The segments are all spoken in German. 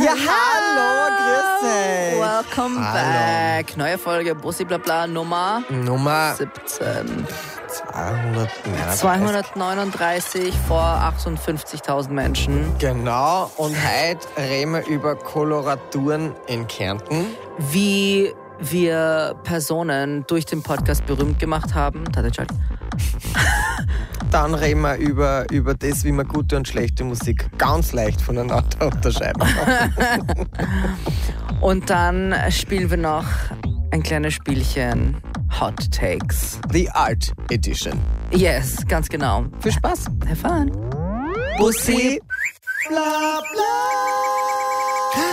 Ja, hallo, grüß dich. Welcome back. Neue Folge Bussi Blabla Nummer 17. 239 vor 58.000 Menschen. Genau, und heute reden wir über Koloraturen in Kärnten. Wie wir Personen durch den Podcast berühmt gemacht haben. Dann reden wir über das, wie man gute und schlechte Musik ganz leicht voneinander unterscheiden kann. Und dann spielen wir noch ein kleines Spielchen Hot Takes. The Art Edition. Yes, ganz genau. Viel Spaß. Have fun. Bussi. Bla bla.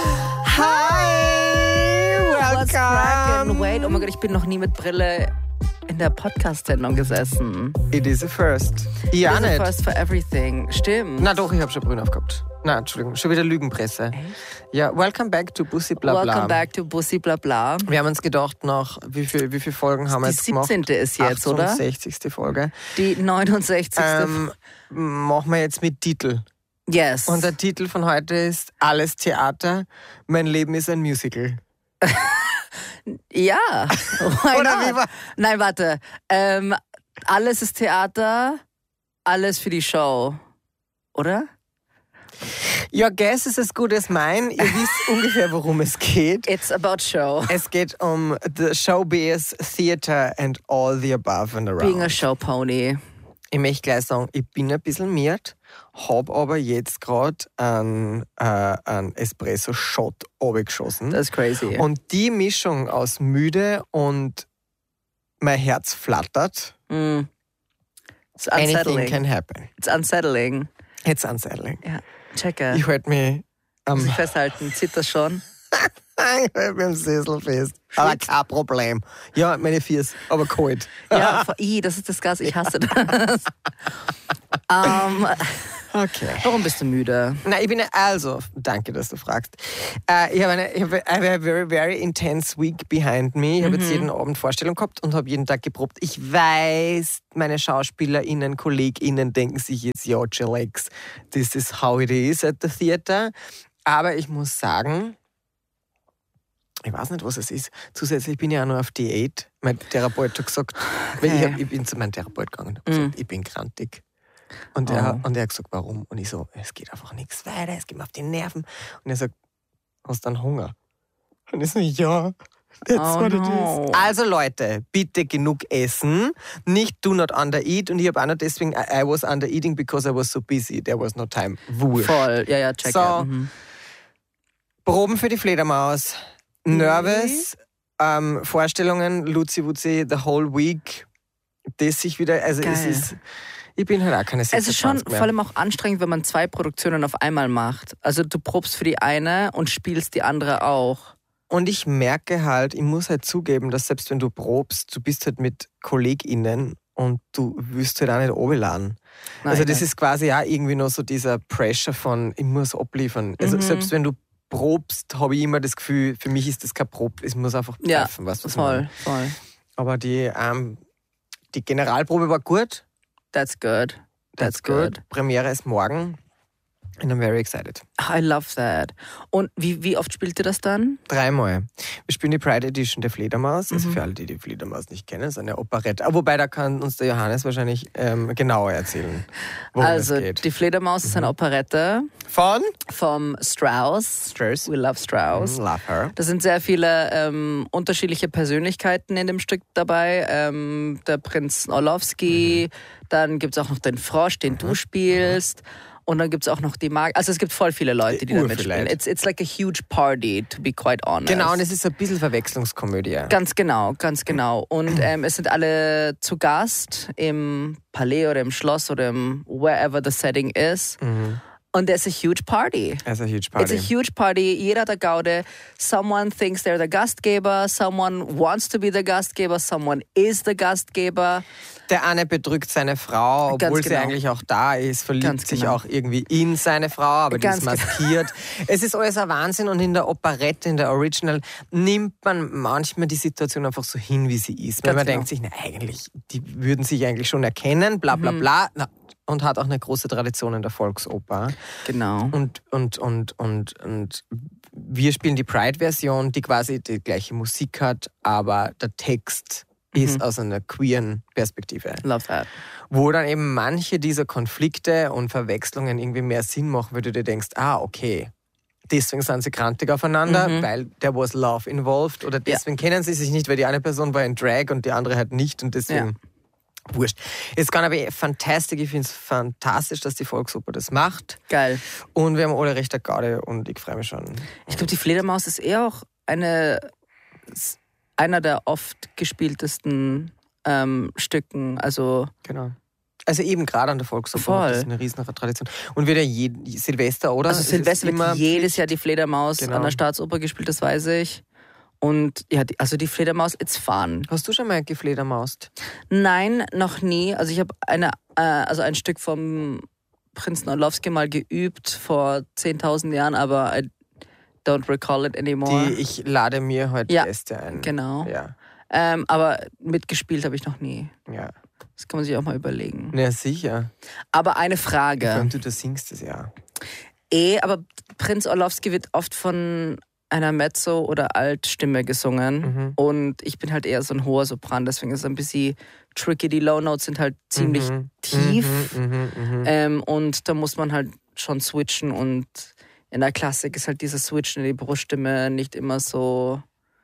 Hi. What's cracking? Welcome. Wait, oh mein Gott, ich bin noch nie mit Brille in der Podcast-Sendung gesessen. It is a first. Ja, It's a nicht. first for everything. Stimmt. Na doch, ich habe schon Brühen aufgehabt. Na, Entschuldigung, schon wieder Lügenpresse. Echt? Ja, welcome back to Bussi Blabla. Welcome back to Bussi Blabla. Wir haben uns gedacht, nach wie viele Folgen haben wir Die jetzt gemacht? 17. ist jetzt, oder? 68. Folge. Die 69. Machen wir jetzt mit Titel. Yes. Und der Titel von heute ist Alles Theater, mein Leben ist ein Musical. Ja. Why Oder not? wie war- Nein, warte. Alles ist Theater, alles für die Show. Oder? Your guess is as good as mine. Ihr wisst ungefähr, worum es geht. It's about show. Es geht um the showbiz, theater and all the above and around. Being a show pony. Ich möchte gleich sagen, ich bin ein bisschen miert, habe aber jetzt gerade einen Espresso-Shot runtergeschossen. That's crazy. Und die Mischung aus müde und mein Herz flattert, It's anything unsettling. can happen. It's unsettling. It's unsettling. Ja, checke. Ich halte mich Muss ich festhalten. Zieht das schon? ich halt mich am Sessel fest. Aber kein Problem. Ja, meine Füße, aber kalt. Ja, das ist das Gas. Ich hasse das. Okay. Warum bist du müde? Na, ich bin danke, dass du fragst. Ich habe eine very, very intense week behind me. Ich habe jetzt jeden Abend Vorstellung gehabt und habe jeden Tag geprobt. Ich weiß, meine SchauspielerInnen, KollegInnen denken sich jetzt, ja, chillax, this is how it is at the theater. Aber ich muss sagen, ich weiß nicht, was es ist. Zusätzlich bin ich auch noch auf Diät. Mein Therapeut hat gesagt, weil ich bin zu meinem Therapeut gegangen und habe gesagt, ich bin krantig. Und er hat gesagt, warum? Und ich so, es geht einfach nichts weiter, es geht mir auf die Nerven. Und er sagt, hast du einen Hunger? Und ich so, ja, that's what it is. Also Leute, bitte genug essen, nicht do not undereat. Und ich habe auch noch deswegen, I was undereating because I was so busy, there was no time. Wurscht. Voll, ja, checke. So, Proben für die Fledermaus, nervous, Vorstellungen, Luzi Wuzi, the whole week, das sich wieder, also Geil. es ist... Ich bin halt auch keine 26 Es ist schon mehr. vor allem auch anstrengend, wenn man 2 Produktionen auf einmal macht. Also du probst für die eine und spielst die andere auch. Und ich merke halt, ich muss halt zugeben, dass selbst wenn du probst, du bist halt mit KollegInnen und du willst halt auch nicht runterladen. Also das ist quasi auch irgendwie noch so dieser Pressure von, ich muss abliefern. Also selbst wenn du probst, habe ich immer das Gefühl, für mich ist das kein Prob, es muss einfach treffen. Ja, weißt du, was ich voll, meine? voll. Aber die Generalprobe war gut. That's good. That's good. Premiere ist morgen. And I'm very excited. I love that. Und wie oft spielt ihr das dann? 3-mal. Wir spielen die Pride Edition der Fledermaus. Also für alle, die die Fledermaus nicht kennen, ist eine Operette. Wobei, da kann uns der Johannes wahrscheinlich genauer erzählen, worum Also es geht. die Fledermaus ist eine Operette vom Strauss. We love Strauss. Love her. Da sind sehr viele unterschiedliche Persönlichkeiten in dem Stück dabei. Der Prinz Orlowski, dann gibt es auch noch den Frosch, den du spielst. Und dann gibt es auch noch die also es gibt voll viele Leute, die da mitspielen. It's like a huge party, to be quite honest. Genau, und es ist ein bisschen Verwechslungskomödie. Ganz genau. Und es sind alle zu Gast im Palais oder im Schloss oder im wherever the setting is. Und it's a huge party. It's a huge party. It's a huge party. Jeder hat eine Gaude. Someone thinks they're the Gastgeber. Someone wants to be the Gastgeber. Someone is the Gastgeber. Der eine betrügt seine Frau, obwohl sie eigentlich auch da ist, verliebt sich auch irgendwie in seine Frau, aber die ist maskiert. Es ist alles ein Wahnsinn und in der Operette, in der Original, nimmt man manchmal die Situation einfach so hin, wie sie ist. Weil man denkt sich, na, eigentlich, die würden sich eigentlich schon erkennen, bla bla bla. Na, und hat auch eine große Tradition in der Volksoper. Genau. Und wir spielen die Pride-Version, die quasi die gleiche Musik hat, aber der Text ist aus einer queeren Perspektive. Love that. Wo dann eben manche dieser Konflikte und Verwechslungen irgendwie mehr Sinn machen, weil du dir denkst, okay, deswegen sind sie krantig aufeinander, weil there was love involved, oder deswegen kennen sie sich nicht, weil die eine Person war in Drag und die andere halt nicht und deswegen wurscht. It's gonna be fantastic. Ich finde es fantastisch, dass die Volksoper das macht. Geil. Und wir haben alle recht der Garde und ich freue mich schon. Ich glaube, die Fledermaus ist eher auch einer der oft gespieltesten Stücken. Also genau. Also eben gerade an der Volksoper, das ist eine riesen Tradition. Und wird ja Silvester, oder? Also Silvester wird jedes Jahr die Fledermaus an der Staatsoper gespielt, das weiß ich. Und ja, die Fledermaus, it's fun. Hast du schon mal gefledermaust? Nein, noch nie. Also ich habe ein Stück vom Prinzen Orlowski mal geübt vor 10.000 Jahren, aber I don't recall it anymore. Ich lade mir heute Gäste ein. Genau. Ja. Aber mitgespielt habe ich noch nie. Ja. Das kann man sich auch mal überlegen. Ja, sicher. Aber eine Frage. Wenn du das singst, das ja. Aber Prinz Orlowski wird oft von einer Mezzo- oder Altstimme gesungen. Und ich bin halt eher so ein hoher Sopran, deswegen ist es ein bisschen tricky. Die Low Notes sind halt ziemlich tief. Und da muss man halt schon switchen. Und in der Klassik ist halt dieses Switchen in die Bruststimme nicht immer so,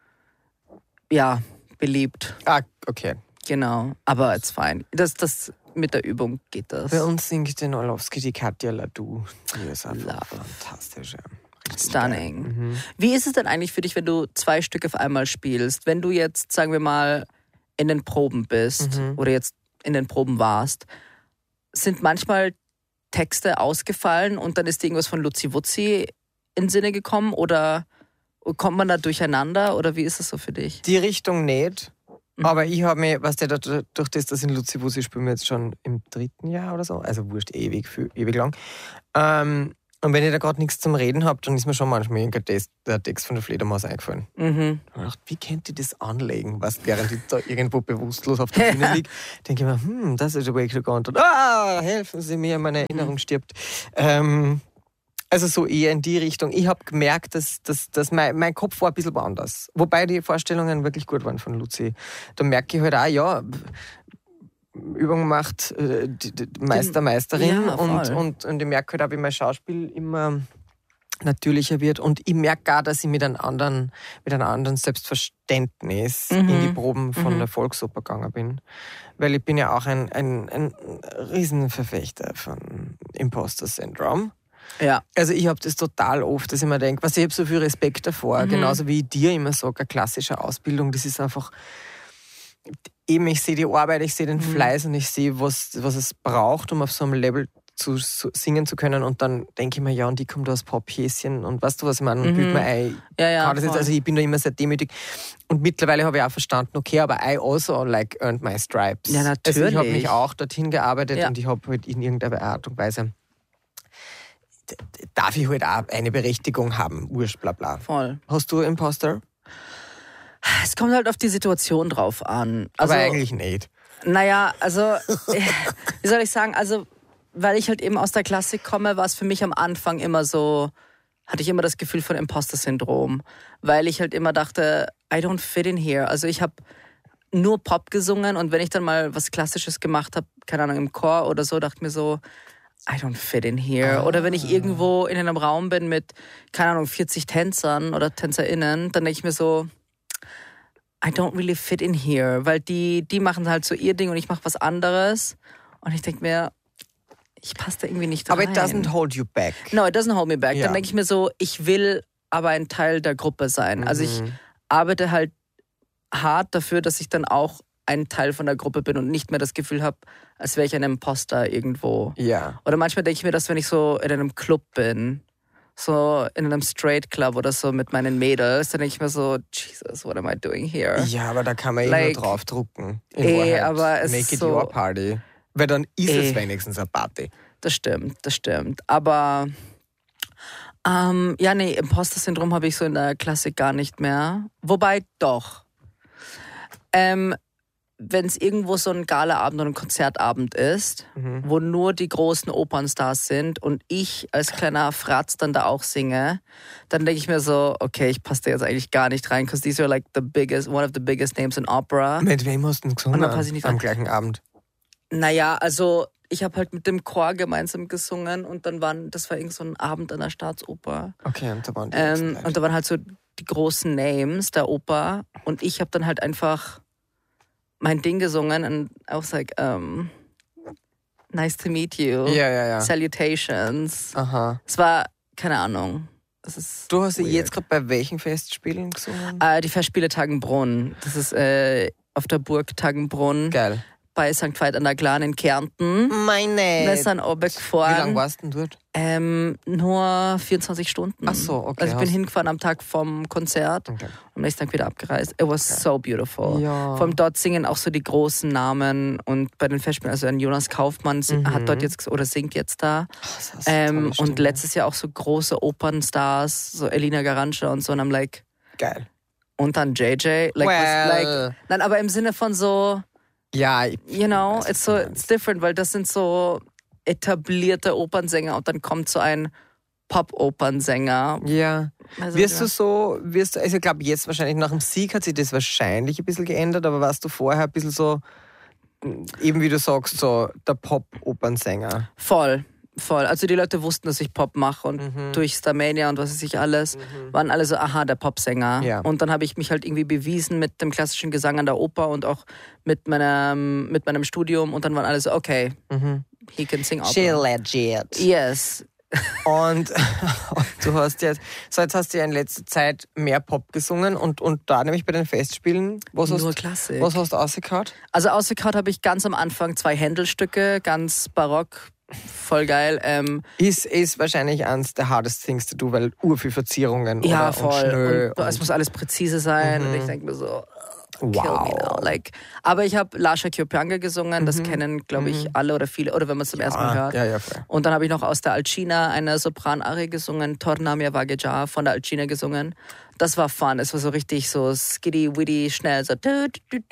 beliebt. Okay. Genau, aber it's fine. Das mit der Übung geht das. Bei uns singt den Orlowski die Katja Ladou. Die ist einfach fantastisch. Ja. Stunning. Wie ist es denn eigentlich für dich, wenn du 2 Stücke auf einmal spielst? Wenn du jetzt, sagen wir mal, in den Proben bist oder jetzt in den Proben warst, sind manchmal Texte ausgefallen und dann ist dir irgendwas von Luzi Wutzi in den Sinne gekommen oder kommt man da durcheinander oder wie ist es so für dich? Die Richtung nicht. Aber ich habe mich, durch das, dass ich in Luzi Wutzi spielen wir jetzt schon im 3. Jahr oder so, also wurscht, ewig lang. Und wenn ich da gerade nichts zum Reden habe, dann ist mir schon manchmal der Text von der Fledermaus eingefallen. Ich habe gedacht, wie könnt ihr das anlegen, während ich da irgendwo bewusstlos auf der Bühne liege? Denke ich mir, das ist a way to go. Und helfen Sie mir, meine Erinnerung stirbt. Also so eher in die Richtung. Ich habe gemerkt, dass mein Kopf war ein bisschen woanders. Wobei die Vorstellungen wirklich gut waren von Luzi. Da merke ich halt auch, Übung macht die Meisterin und ich merke halt auch, wie mein Schauspiel immer natürlicher wird und ich merke auch, dass ich mit einem anderen Selbstverständnis in die Proben von der Volksoper gegangen bin. Weil ich bin ja auch ein Riesenverfechter von Imposter-Syndrom. Ja. Also ich habe das total oft, dass ich mir denke, ich habe so viel Respekt davor, genauso wie ich dir immer sage, eine klassische Ausbildung, das ist einfach, eben ich sehe die Arbeit, ich sehe den Fleiß und ich sehe, was es braucht, um auf so einem Level singen zu können und dann denke ich mir, und die kommt aus Pophäschen und weißt du, was ich meine, und bildet mir ein. Also ich bin da immer sehr demütig und mittlerweile habe ich auch verstanden, okay, aber I also earned my stripes. Ja, natürlich. Also ich habe mich auch dorthin gearbeitet und ich habe halt in irgendeiner Art und Weise darf ich halt auch eine Berechtigung haben, wurscht, bla bla. Voll. Hast du Imposter? Es kommt halt auf die Situation drauf an. Also, aber eigentlich nicht. Naja, also, wie soll ich sagen, also, weil ich halt eben aus der Klassik komme, war es für mich am Anfang immer so, hatte ich immer das Gefühl von Imposter-Syndrom, weil ich halt immer dachte, I don't fit in here. Also ich habe nur Pop gesungen und wenn ich dann mal was Klassisches gemacht habe, keine Ahnung, im Chor oder so, dachte ich mir so, I don't fit in here. Oder wenn ich irgendwo in einem Raum bin mit, keine Ahnung, 40 Tänzern oder TänzerInnen, dann denke ich mir so, I don't really fit in here. Weil die machen halt so ihr Ding und ich mache was anderes. Und ich denke mir, ich passe da irgendwie nicht rein. Aber it doesn't hold you back. No, it doesn't hold me back. Ja. Dann denke ich mir so, ich will aber ein Teil der Gruppe sein. Also ich arbeite halt hart dafür, dass ich dann auch ein Teil von der Gruppe bin und nicht mehr das Gefühl habe, als wäre ich ein Imposter irgendwo. Ja. Oder manchmal denke ich mir, dass wenn ich so in einem Club bin, so in einem Straight Club oder so mit meinen Mädels, dann denke ich mir so, Jesus, what am I doing here? Ja, aber da kann man nur draufdrucken. Aber es Make ist it so, your party. Weil dann ist es wenigstens eine Party. Das stimmt. Aber Imposter-Syndrom habe ich so in der Klassik gar nicht mehr. Wobei doch. wenn es irgendwo so ein Galaabend oder ein Konzertabend ist, wo nur die großen Opernstars sind und ich als kleiner Fratz dann da auch singe, dann denke ich mir so, okay, ich passe da jetzt eigentlich gar nicht rein, because these are like one of the biggest names in opera. Mit wem hast du denn gesungen nicht am gleichen Abend? Naja, also ich habe halt mit dem Chor gemeinsam gesungen und dann das war irgend so ein Abend an der Staatsoper. Okay, und da waren und da waren halt so die großen Names der Oper und ich habe dann halt einfach mein Ding gesungen und I was like, nice to meet you. Ja. Salutations. Aha. Es war, keine Ahnung. Du hast jetzt gerade bei welchen Festspielen gesungen? Die Festspiele Tagenbrunn. Das ist auf der Burg Tagenbrunn. Geil. Bei St. Veit an der Glan in Kärnten. Meine. Wir sind oben gefahren. Wie lange warst du denn dort? Nur 24 Stunden. Ach so, okay. Also ich bin hingefahren am Tag vom Konzert und am nächsten Tag wieder abgereist. It was so beautiful. Ja. Vor allem dort singen auch so die großen Namen und bei den Festspielen, also ein Jonas Kaufmann hat dort jetzt oder singt jetzt da. Und letztes Jahr auch so große Opernstars, so Elina Garantscha und so und I'm like... Geil. Und dann JJ. Nein, aber im Sinne von so... Ja, you know, it's different, weil das sind so etablierte Opernsänger und dann kommt so ein Pop-Opernsänger. Ja. Also, also ich glaube jetzt wahrscheinlich nach dem Sieg hat sich das wahrscheinlich ein bisschen geändert, aber warst du vorher ein bisschen so, eben wie du sagst, so der Pop-Opernsänger? Voll. Also die Leute wussten, dass ich Pop mache und durch Starmania und was weiß ich alles, waren alle so, aha, der Popsänger. Ja. Und dann habe ich mich halt irgendwie bewiesen mit dem klassischen Gesang an der Oper und auch mit meinem Studium und dann waren alle so, okay, he can sing opera. She legit. Yes. Und du hast jetzt hast du ja in letzter Zeit mehr Pop gesungen und da nämlich bei den Festspielen, was Klassik. Was hast du rausgekaut? Also rausgekaut habe ich ganz am Anfang 2 Händelstücke, ganz barock, voll geil. Ist wahrscheinlich eines der hardest things to do, weil viel Verzierungen ja, oder voll. Und Schnö und es muss alles präzise sein und ich denke mir so, kill me now. Aber ich habe Lascia Chiopianga gesungen, das kennen, glaube ich, alle oder viele, oder wenn man es zum ersten Mal hört. Ja, voll. Und dann habe ich noch aus der Alcina eine Sopranarie gesungen, Torna mia vagheggiare, von der Alcina gesungen. Das war fun, es war so richtig so skiddy-widdy, schnell, so da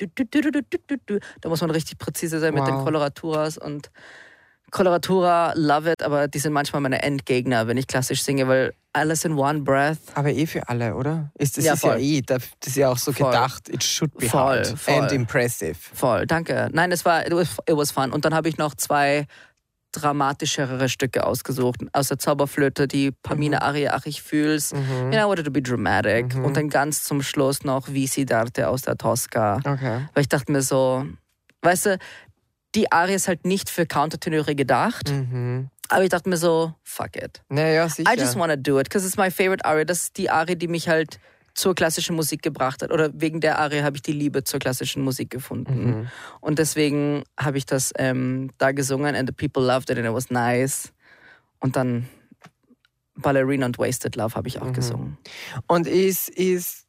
muss man richtig präzise sein mit den Koloraturas und Coloratura, love it, aber die sind manchmal meine Endgegner, wenn ich klassisch singe, weil alles in one breath. Aber für alle, oder? Das ist ja auch so voll. Gedacht, it should be voll, hard voll. and impressive. Voll, danke. Nein, it was fun. Und dann habe ich noch 2 dramatischere Stücke ausgesucht. Aus der Zauberflöte, die Pamina-Arie, Ach, ich fühl's. I wanted to be dramatic. Und dann ganz zum Schluss noch Visi d'arte aus der Tosca. Okay. Weil ich dachte mir so, weißt du, die Arie ist halt nicht für Countertenöre gedacht. Aber ich dachte mir so, fuck it. Naja, sicher. I just wanna do it, because it's my favorite Arie. Das ist die Arie, die mich halt zur klassischen Musik gebracht hat. Oder wegen der Arie habe ich die Liebe zur klassischen Musik gefunden. Und deswegen habe ich das da gesungen and the people loved it and it was nice. Und dann Ballerina und Wasted Love habe ich auch gesungen. Und wie hast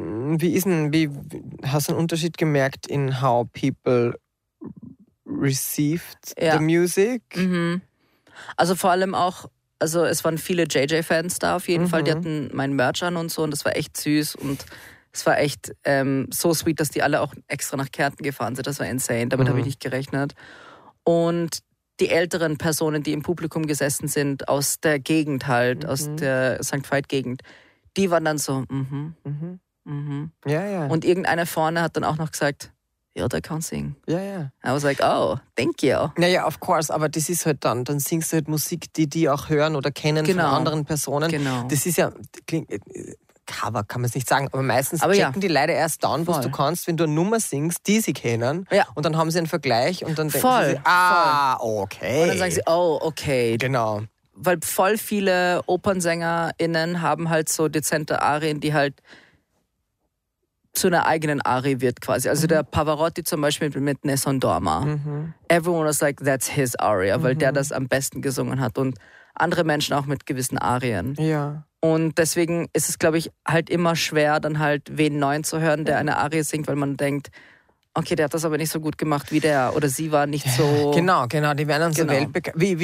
du einen Unterschied gemerkt in how people received the music? Also vor allem auch, also es waren viele JJ-Fans da auf jeden Fall, die hatten meinen Merch an und so und das war echt süß und es war echt so sweet, dass die alle auch extra nach Kärnten gefahren sind, das war insane, damit habe ich nicht gerechnet. Und die älteren Personen, die im Publikum gesessen sind, aus der Gegend halt, aus der St. Veit-Gegend, die waren dann so, Ja. Und irgendeiner vorne hat dann auch noch gesagt, ja, der kann singen. Ja. I was like, oh, thank you. Naja, of course, aber das ist halt dann singst du halt Musik, die auch hören oder kennen von anderen Personen. Genau. Das ist ja, Cover kann man es nicht sagen, aber meistens aber checken die leider erst dann, was du kannst, wenn du eine Nummer singst, die sie kennen. Ja. Und dann haben sie einen Vergleich und dann denken sie, okay. Und dann sagen sie, oh, okay. Genau. Weil voll viele OpernsängerInnen haben halt so dezente Arien, die halt zu einer eigenen Arie wird quasi. Also der Pavarotti zum Beispiel mit Nessun Dorma. Everyone was like, that's his aria, weil der das am besten gesungen hat. Und andere Menschen auch mit gewissen Arien. Ja. Und deswegen ist es, glaube ich, halt immer schwer, dann halt wen Neuen zu hören, der eine Arie singt, weil man denkt, okay, der hat das aber nicht so gut gemacht wie der oder sie war nicht so... Genau, die werden dann so weltbekannt. Wie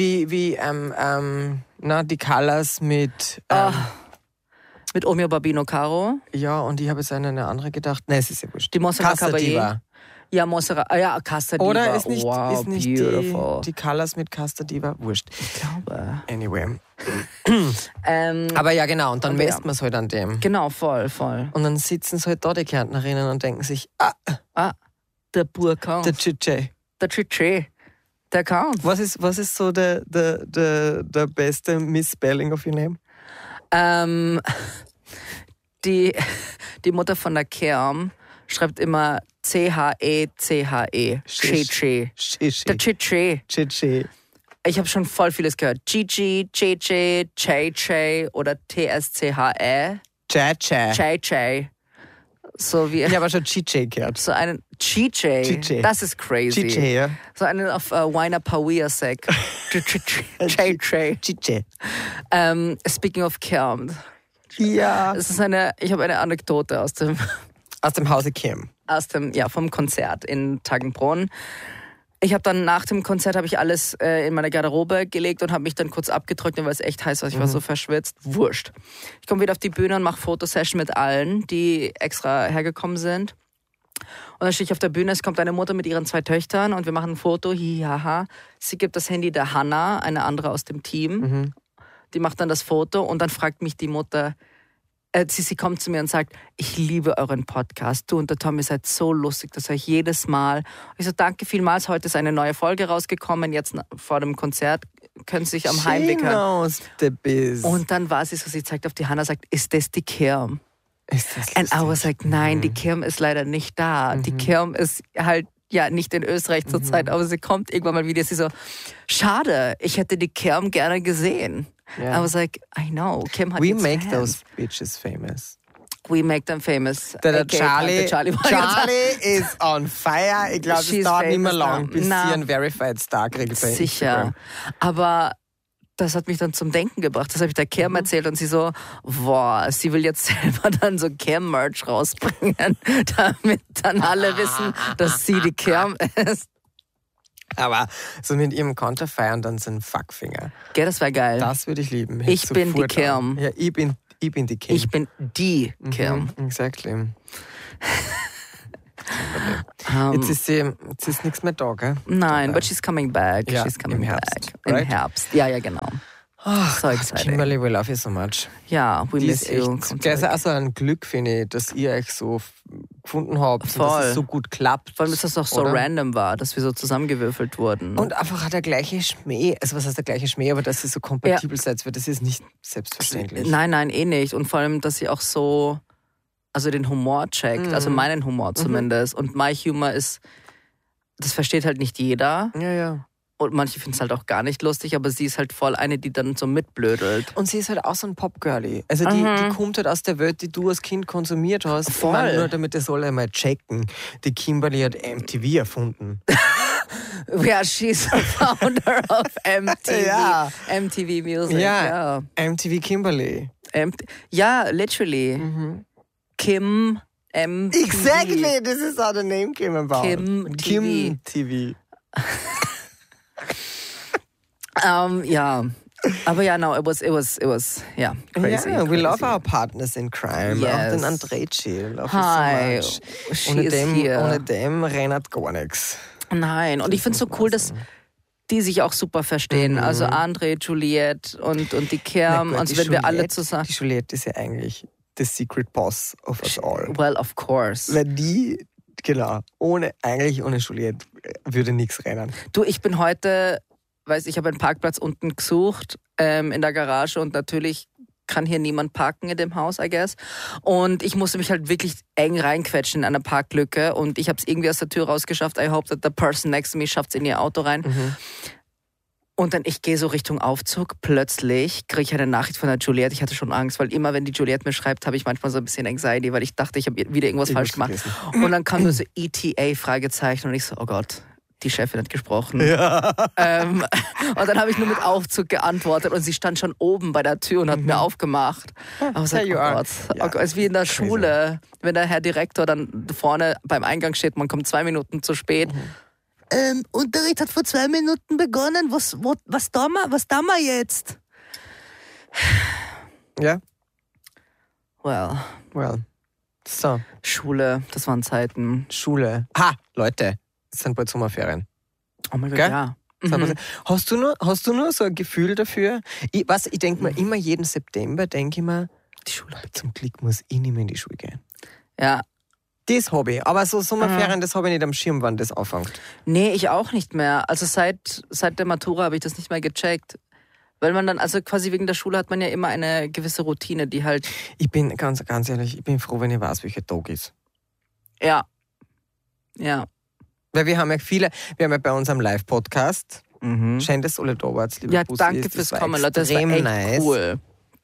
die Colors mit... mit Omio Babino Caro. Ja, und ich habe jetzt an eine andere gedacht. Nein, es ist ja wurscht. Die Montserrat Caballé. Ja, Mozzarella. Ja, Casta Diva. Oder ist nicht, wow, ist nicht die Colors mit Casta Diva? Wurscht. Ich glaube. Anyway. Aber ja, genau. Und dann messt man es halt an dem. Genau, voll. Und dann sitzen so halt da die Kärntnerinnen und denken sich, der Burkan. der Chiche. Der Chiche. Der kann. Was ist so der beste Misspelling of your name? Die Mutter von der Kerm schreibt immer C-H-E-C-H-E. Chiche. Der Chiche. Chiche. Ich habe schon voll vieles gehört. Chichi, Cheche, Che oder T-S-C-H-E. Che. So wie. Ich habe schon Chiche gehört. So einen Chiche. Das ist crazy. Chiche, ja. So einen auf Waina Pawia-Sek. Chiche. Speaking of Kerm. Ja. Ich habe eine Anekdote aus dem Hause Kim. Vom Konzert in Tagenbrunn. Ich habe dann nach dem Konzert alles in meine Garderobe gelegt und habe mich dann kurz abgetrocknet, weil es echt heiß war. Ich war so verschwitzt. Wurscht. Ich komme wieder auf die Bühne und mache Fotosession mit allen, die extra hergekommen sind. Und dann stehe ich auf der Bühne, es kommt eine Mutter mit ihren 2 Töchtern und wir machen ein Foto, hihaha. Sie gibt das Handy der Hanna, eine andere aus dem Team. Die macht dann das Foto und dann fragt mich die Mutter, sie kommt zu mir und sagt, ich liebe euren Podcast. Du und der Tom, ihr seid so lustig, das höre ich jedes Mal. Ich so, danke vielmals, heute ist eine neue Folge rausgekommen, jetzt vor dem Konzert können Sie sich am Heimweg hören. Und dann war sie so, sie zeigt auf die Hanna und sagt, ist das die Kirm? And I was like, nein, die Kirm ist leider nicht da. Die Kirm ist halt nicht in Österreich zurzeit, aber sie kommt irgendwann mal wieder. Sie so, schade, ich hätte die Kirm gerne gesehen. Yeah. I was like, I know, Kim hat We make those bitches famous. We make them famous. Charlie is on fire. Ich glaube, es dauert nicht mehr lang, bis sie einen Verified Star kriegt. Sicher. Aber das hat mich dann zum Denken gebracht. Das habe ich der Kim erzählt und sie so, sie will jetzt selber dann so Kim-Merch rausbringen, damit dann alle wissen, dass sie die Kim ist. Aber so mit ihrem Konterfei und dann so ein Fuckfinger. Gell, das wäre geil. Das würde ich lieben. Ich bin die Kim. Ja, ich bin die Kim. Ich bin die Kim. Exactly. Jetzt ist nichts mehr da, gell? Nein, but she's coming back. Ja, she's coming im Herbst, back. right? Im Herbst. Ja, genau. So exciting. Kimberly, we love you so much. Ja, we miss you. Das ist also ein Glück, finde ich, dass ihr euch so gefunden habt und dass es so gut klappt. Vor allem, dass das auch so random war, dass wir so zusammengewürfelt wurden. Und einfach der gleiche Schmäh, also was heißt der gleiche Schmäh, aber dass ihr so kompatibel seid, weil das ist nicht selbstverständlich. Nein, eh nicht. Und vor allem, dass sie auch so, den Humor checkt, also meinen Humor zumindest. Und my Humor ist, das versteht halt nicht jeder. Ja. Und manche finden es halt auch gar nicht lustig, aber sie ist halt voll eine, die dann so mitblödelt. Und sie ist halt auch so ein Popgirlie. Also die kommt halt aus der Welt, die du als Kind konsumiert hast. Voll. Ich meine, nur damit das alle mal checken. Die Kimberly hat MTV erfunden. Ja, she's the founder of MTV. Ja. MTV Music. Ja. MTV Kimberly. Ja, literally. Kim MTV. Exactly, this is how the name came about. Kim TV. Ja. Aber ja, no, it was crazy. Yeah, we love our partners in crime. Yes. Auch den Andrejci. Love Hi. you so much. She Ohne is dem, here. ohne dem rennt gar nichts. Nein, und ich finde es so cool, dass die sich auch super verstehen. Also André, Juliette und die Kerm. Und wenn wir alle zusammen. Die Juliette ist ja eigentlich the secret boss of us all. Well, of course. Weil die, genau, ohne Juliette würde nichts rennen. Du, ich bin heute, ich habe einen Parkplatz unten gesucht in der Garage und natürlich kann hier niemand parken in dem Haus, I guess. Und ich musste mich halt wirklich eng reinquetschen in eine Parklücke und ich habe es irgendwie aus der Tür rausgeschafft. I hope that the person next to me schafft es in ihr Auto rein. Und dann, ich gehe so Richtung Aufzug, plötzlich kriege ich eine Nachricht von der Juliette. Ich hatte schon Angst, weil immer, wenn die Juliette mir schreibt, habe ich manchmal so ein bisschen Anxiety, weil ich dachte, ich habe wieder irgendwas falsch gemacht. Und dann kam nur so ETA, Fragezeichen, und ich so, oh Gott, die Chefin hat gesprochen. Ja. Und dann habe ich nur mit Aufzug geantwortet und sie stand schon oben bei der Tür und hat mir aufgemacht. Aber so, oh Gott, es ist wie in der Schule, wenn der Herr Direktor dann vorne beim Eingang steht, man kommt 2 Minuten zu spät. Unterricht hat vor 2 Minuten begonnen. Was tun wir jetzt? Ja? Well. So, Schule, das waren Zeiten. Schule. Ha, Leute, es sind bald Sommerferien. Oh mein Gott, Gell? ja. Hast du nur so ein Gefühl dafür? Ich denke mir immer jeden September, denke ich mir, die Schule, zum Glück muss ich nicht mehr in die Schule gehen. Ja. Das habe ich. Aber so Sommerferien, das habe ich nicht am Schirm, wann das anfängt. Nee, ich auch nicht mehr. Also seit der Matura habe ich das nicht mehr gecheckt. Weil man dann, also quasi wegen der Schule hat man ja immer eine gewisse Routine, die halt... Ich bin, ganz ehrlich, ich bin froh, wenn ich weiß, welcher Tag ist. Ja. Ja. Weil wir haben ja bei unserem Live-Podcast, schön, dass alle da wart, liebe Ja, Bussis, danke fürs Kommen, Leute, das war echt nice. cool.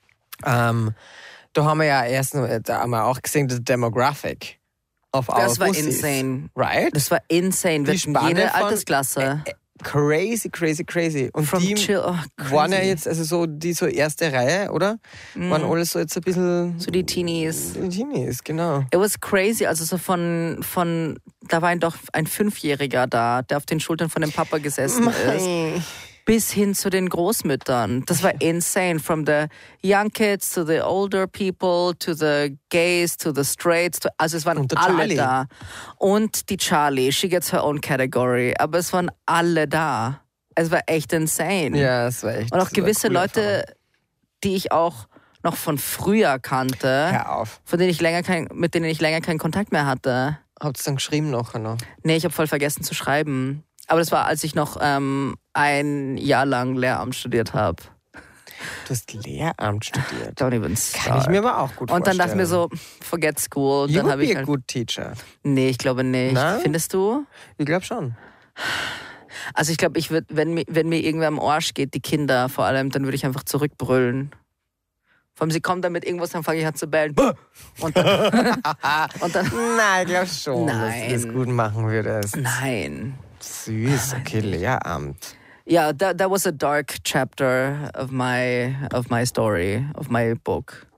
Da haben wir ja da haben wir auch gesehen, das Demographic auf our Das war Bussis. insane. Right? Das war insane. Wir hatten jede Altersklasse. Crazy. Und From die chill, waren ja crazy. jetzt, also so die so erste Reihe, oder? Waren alles so jetzt ein bisschen... So die Teenies. Die Teenies, genau. It was crazy, also so da war doch ein 5-Jähriger da, der auf den Schultern von dem Papa gesessen ist. Bis hin zu den Großmüttern. Das war insane. From the young kids to the older people, to the gays, to the straights. Also es waren alle Charlie. da. Und die Charlie, she gets her own category. Aber es waren alle da. Es war echt insane. Ja, es war echt... Und auch gewisse Leute, die ich auch noch von früher kannte, Hör auf. mit denen ich länger keinen Kontakt mehr hatte. Habt ihr dann geschrieben nachher noch? Nee, ich habe voll vergessen zu schreiben. Aber das war, als ich noch ein Jahr lang Lehramt studiert habe. Du hast Lehramt studiert. Don't even Kann start. ich mir aber auch gut vorstellen. Und dann dachte ich mir so, forget school. You Dann would habe ich be a good teacher. Nee, ich glaube nicht. Nein? Findest du? Ich glaube schon. Also ich glaube, wenn mir irgendwer am Arsch geht, die Kinder vor allem, dann würde ich einfach zurückbrüllen. Vor allem, sie kommen dann mit irgendwas, dann fange ich an zu bellen. Und dann, Nein, ich glaube schon, Nein. dass du das gut machen würdest. Nein. Süß, okay, Lehramt. Ja, that was a dark chapter of my story, of my book.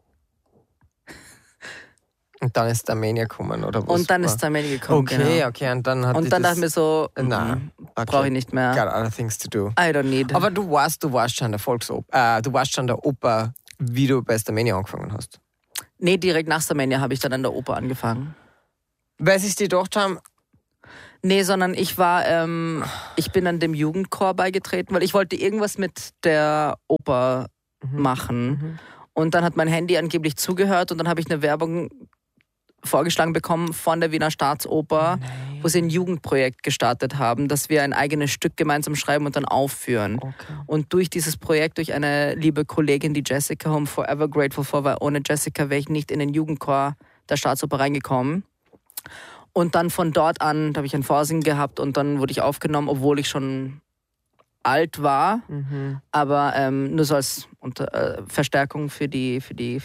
Und dann ist Armenia gekommen, oder was? Und dann ist Armenia gekommen, Okay, genau. okay, und dann hat Und dann dachte ich mir so, nein, okay. brauche ich nicht mehr. Got other things to do. I don't need. Aber du warst schon der du warst schon der Oper, wie du bei Starmania angefangen hast. Nee, direkt nach Starmania habe ich dann an der Oper angefangen. Weil sich die gedacht haben, Nee, sondern ich bin an dem Jugendchor beigetreten, weil ich wollte irgendwas mit der Oper machen. Und dann hat mein Handy angeblich zugehört und dann habe ich eine Werbung vorgeschlagen bekommen von der Wiener Staatsoper, wo sie ein Jugendprojekt gestartet haben, dass wir ein eigenes Stück gemeinsam schreiben und dann aufführen. Okay. Und durch dieses Projekt, durch eine liebe Kollegin, die Jessica, whom forever grateful for, weil ohne Jessica wäre ich nicht in den Jugendchor der Staatsoper reingekommen. Und dann von dort an, da habe ich ein Vorsingen gehabt und dann wurde ich aufgenommen, obwohl ich schon alt war, aber nur so als Verstärkung für die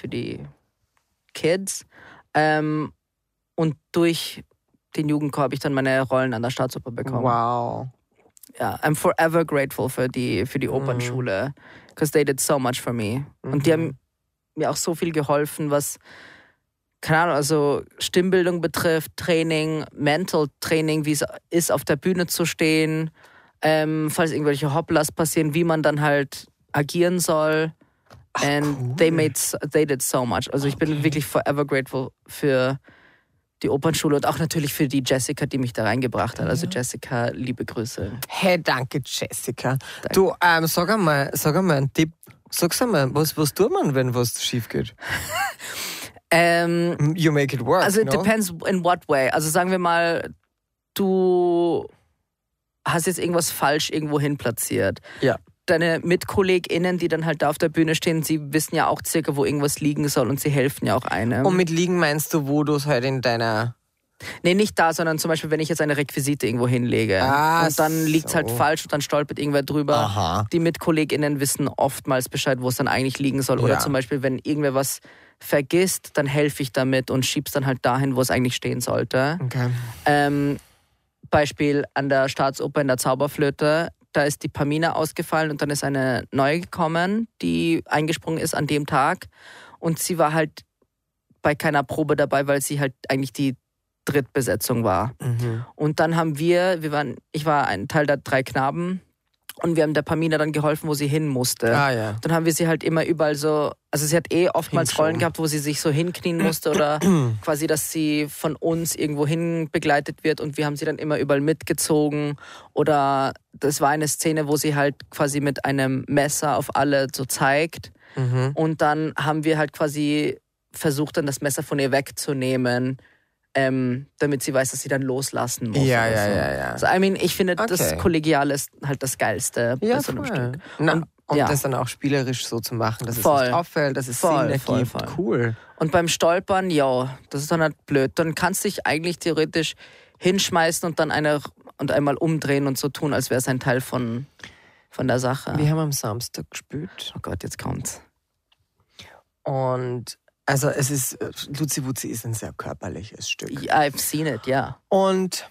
Kids. Und durch den Jugendchor habe ich dann meine Rollen an der Staatsoper bekommen. wow. Ja, I'm forever grateful für die Opernschule, because they did so much for me. Und die haben mir auch so viel geholfen, was, keine Ahnung, also Stimmbildung betrifft, Training, Mental Training, wie es ist, auf der Bühne zu stehen, falls irgendwelche Hopplas passieren, wie man dann halt agieren soll. And cool. they did so much. Also ich bin wirklich forever grateful für die Opernschule und auch natürlich für die Jessica, die mich da reingebracht hat. Also Jessica, liebe Grüße. Hey, danke, Jessica. Du, sag einmal einen Tipp. Sag's einmal, was tut man, wenn was schief geht? You make it work, Also it no? depends in what way. Also sagen wir mal, du hast jetzt irgendwas falsch irgendwo hin platziert. Ja. Deine MitkollegInnen, die dann halt da auf der Bühne stehen, sie wissen ja auch circa, wo irgendwas liegen soll und sie helfen ja auch einem. Und mit liegen meinst du, wo du es halt in deiner... Nee, nicht da, sondern zum Beispiel, wenn ich jetzt eine Requisite irgendwo hinlege und dann liegt es halt falsch und dann stolpert irgendwer drüber. Aha. Die MitkollegInnen wissen oftmals Bescheid, wo es dann eigentlich liegen soll. Oder Ja. zum Beispiel, wenn irgendwer was vergisst, dann helfe ich damit und schieb's dann halt dahin, wo es eigentlich stehen sollte. Okay. Beispiel an der Staatsoper in der Zauberflöte. Da ist die Pamina ausgefallen und dann ist eine neue gekommen, die eingesprungen ist an dem Tag. Und sie war halt bei keiner Probe dabei, weil sie halt eigentlich die Drittbesetzung war. Und dann haben ich war ein Teil der 3 Knaben Und wir haben der Pamina dann geholfen, wo sie hin musste. Ah, ja. Dann haben wir sie halt immer überall so, also sie hat oftmals Rollen gehabt, wo sie sich so hinknien musste oder quasi, dass sie von uns irgendwo hin begleitet wird und wir haben sie dann immer überall mitgezogen. Oder das war eine Szene, wo sie halt quasi mit einem Messer auf alle so zeigt. Und dann haben wir halt quasi versucht, dann das Messer von ihr wegzunehmen, damit sie weiß, dass sie dann loslassen muss. Ja. Also, ich finde, das Kollegiale ist halt das Geilste bei so einem Stück. Und das dann auch spielerisch so zu machen, dass es nicht auffällt, dass es Sinn ergibt. Voll. Cool. Und beim Stolpern, das ist dann halt blöd. Dann kannst du dich eigentlich theoretisch hinschmeißen und dann einmal umdrehen und so tun, als wäre es ein Teil von der Sache. Wir haben am Samstag gespielt. Oh Gott, jetzt kommt's. Und also es ist, Luzi Wutzi ist ein sehr körperliches Stück. I've seen it, ja. Und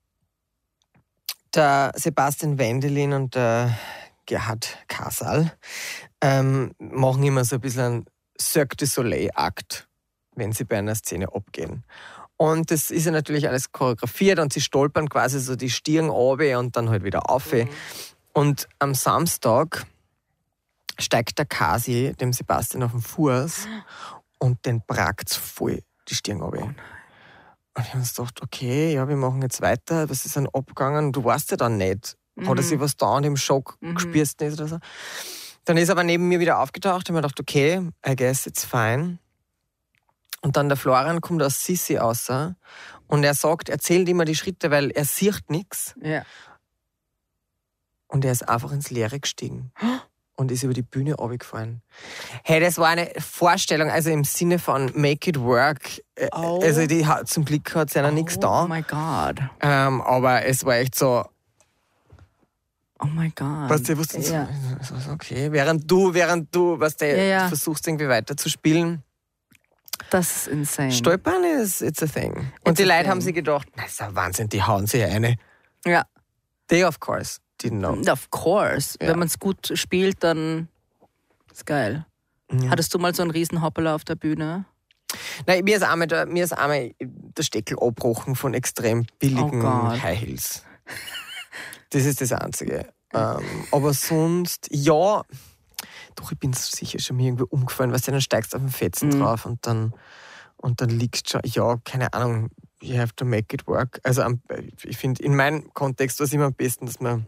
der Sebastian Wendelin und der Gerhard Kasal machen immer so ein bisschen einen Cirque du Soleil-Akt, wenn sie bei einer Szene abgehen. Und das ist ja natürlich alles choreografiert und sie stolpern quasi so die Stirn runter und dann halt wieder rauf. Und am Samstag steigt der Kasi dem Sebastian auf den Fuß und den brackt's voll die Stirn runter. Und wir haben uns gedacht, okay, ja, wir machen jetzt weiter, was ist dann abgegangen? Du weißt ja dann nicht. Hat er sich was da und im Schock gespürst nicht oder so. Dann ist er aber neben mir wieder aufgetaucht und mir gedacht, okay, I guess it's fine. Und dann der Florian kommt aus Sissi raus und er sagt, er zählt immer die Schritte, weil er sieht nichts. Ja. Und er ist einfach ins Leere gestiegen und ist über die Bühne runtergefallen. Hey, das war eine Vorstellung, also im Sinne von Make it work. Also zum Glück hat es ja noch nichts da. Oh my God. Aber es war echt so... Oh my God. Weißt du, okay, während du versuchst irgendwie weiter zu spielen. Das ist insane. Stolpern it's a thing. Und die Leute haben sich gedacht, das ist ein Wahnsinn, die hauen sich eine. Ja. They of course didn't know. Of course. Ja. Wenn man es gut spielt, dann ist geil. Ja. Hattest du mal so einen riesen Hoppeler auf der Bühne? Nein, mir ist einmal der Steckel abgebrochen von extrem billigen High Heels. Das ist das Einzige. Aber sonst, ja, doch, ich bin sicher schon mir irgendwie umgefallen, weißt du, dann steigst du auf den Fetzen drauf und dann liegst du schon, ja, keine Ahnung, you have to make it work. Also ich finde, in meinem Kontext war es immer am besten, dass man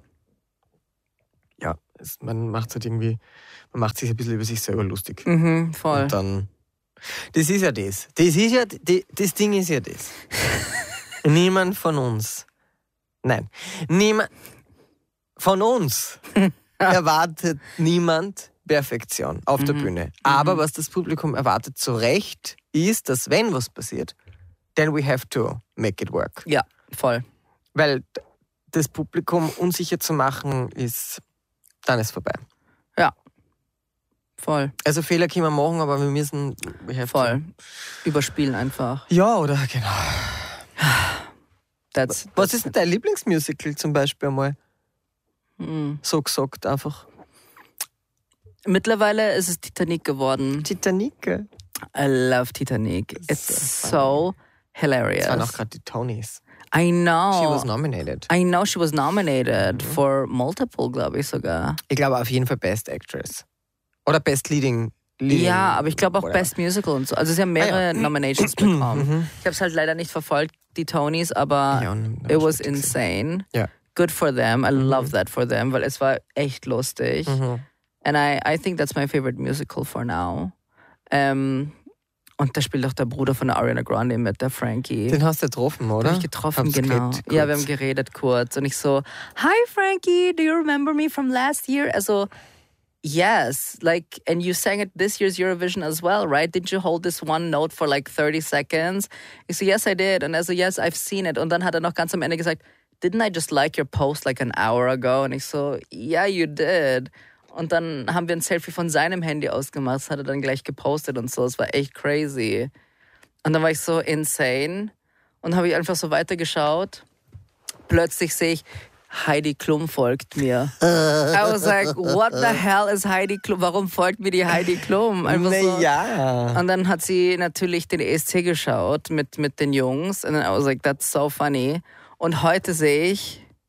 macht sich ein bisschen über sich selber lustig. Voll. Und dann, das ist ja das. Das Ding ist ja das. Niemand von uns von uns erwartet niemand Perfektion auf der Bühne. Aber was das Publikum erwartet zu Recht, ist, dass wenn was passiert, then we have to make it work. Ja, voll. Weil das Publikum unsicher zu machen, dann ist vorbei. Ja, voll. Also Fehler können wir machen, aber wir müssen... Voll. Überspielen einfach. Ja, oder genau. Was ist denn dein Lieblingsmusical zum Beispiel einmal? So gesagt einfach. Mittlerweile ist es Titanic geworden. Titanic? I love Titanic. It's so hilarious. Es waren auch gerade die Tonys. I know. She was nominated. I know she was nominated for multiple, glaube ich sogar. Ich glaube auf jeden Fall Best Actress. Oder Best Leading. Ja, aber ich glaube auch Best Musical und so. Also sie haben mehrere Nominations bekommen. Ich habe es halt leider nicht verfolgt, die Tonys, aber it was insane. Ja. Good for them. I love that for them, weil es war echt lustig. And I think that's my favorite musical for now. Und da spielt auch der Bruder von der Ariana Grande mit, der Frankie. Den hast du getroffen, oder? Den hab ich getroffen, genau. Ja, wir haben geredet kurz. Und ich so, hi Frankie, do you remember me from last year? Also, yes, like, and you sang at this year's Eurovision as well, right? Didn't you hold this one note for like 30 seconds? Ich so, yes, I did. Und er so, yes, I've seen it. Und dann hat er noch ganz am Ende gesagt, didn't I just like your post like an hour ago? Und ich so, yeah, you did. Und dann haben wir ein Selfie von seinem Handy ausgemacht. Das hat er dann gleich gepostet und so. Es war echt crazy. Und dann war ich so insane. Und habe ich einfach so weitergeschaut. Plötzlich sehe ich, Heidi Klum folgt mir. I was like, what the hell is Heidi Klum? Warum folgt mir die Heidi Klum? Einfach so. Ja. Und dann hat sie natürlich den ESC geschaut mit den Jungs. Und dann I was like, that's so funny. Und heute sehe ich,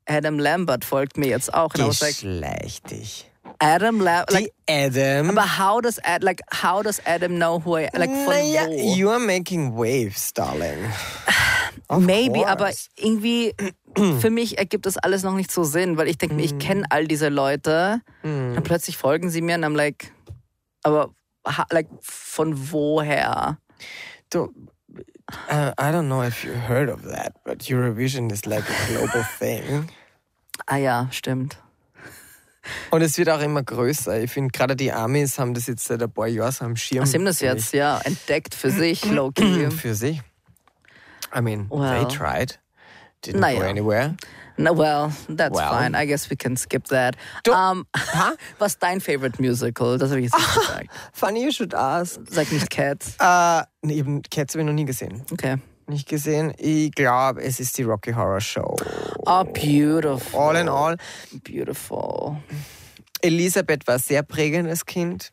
Adam Lambert folgt mir jetzt auch. Und I was like, Geschlechtig. Adam Lambert. Like, Adam. aber how does Adam know who I like von wo? You are making waves, darling. Maybe, aber irgendwie für mich ergibt das alles noch nicht so Sinn, weil ich denke mir, ich kenne all diese Leute. Dann plötzlich folgen sie mir und I'm like, aber von woher? Du, I don't know if you heard of that, but Eurovision is like a global thing. Ah ja, stimmt. Und es wird auch immer größer. Ich finde, gerade die Amis haben das jetzt seit ein paar Jahren so am Schirm. Sie haben das jetzt, entdeckt für sich, low-key. Für sich. I mean, they tried. Didn't go anywhere. No, well, that's fine. I guess we can skip that. Was ist dein favorite musical? Das habe ich jetzt nicht gesagt. Funny you should ask. Sag nicht Cats. Nee, Cats habe ich noch nie gesehen. Okay. Nicht gesehen. Ich glaube, es ist die Rocky Horror Show. Oh, beautiful. All in all. Beautiful. Elisabeth war sehr prägendes Kind.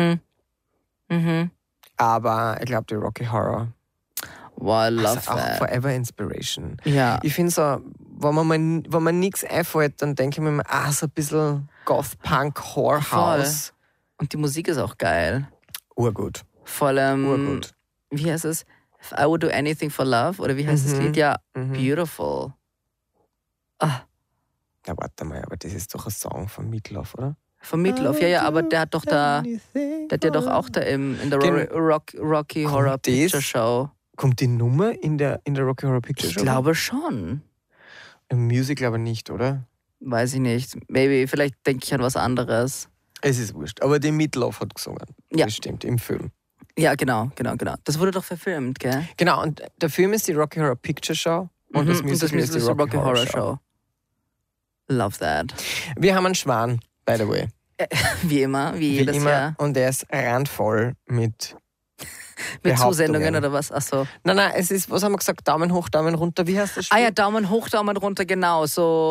Aber ich glaube, die Rocky Horror. Wow, I love also auch that. Forever Inspiration. Ja. Ich finde so, wenn mir nichts einfällt, dann denke ich mir immer, so ein bisschen Goth-Punk, Whorehouse. Und die Musik ist auch geil. Urgut. Vor allem, Urgut. wie heißt es? If I would do anything for love? Oder wie heißt das Lied? Ja, beautiful. Ja, warte mal, aber das ist doch ein Song von Meatloaf, oder? Von Meatloaf, ja, aber der hat doch der hat ja doch auch da in der Rocky Horror Picture Show. Kommt die Nummer in der Rocky Horror Picture Show? Ich glaube schon. Im Musical aber nicht, oder? Weiß ich nicht. Maybe, vielleicht denke ich an was anderes. Es ist wurscht. Aber die Meatloaf hat gesungen. Ja. Das stimmt, im Film. Ja, genau. Das wurde doch verfilmt, gell? Genau, und der Film ist die Rocky Horror Picture Show und das Musical ist die Rocky Horror Show. Love that. Wir haben einen Schwan, by the way. Wie immer, wie jedes Jahr. Und der ist randvoll mit Zusendungen oder was? Achso. Nein, es ist, was haben wir gesagt? Daumen hoch, Daumen runter. Wie heißt das Spiel? Ah ja, Daumen hoch, Daumen runter, genau.